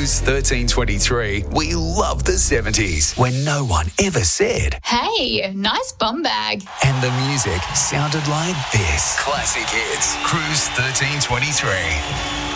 Cruise 1323, we love the 70s when no one ever said, "Hey, nice bum bag." And the music sounded like this. Classic hits. Cruise 1323.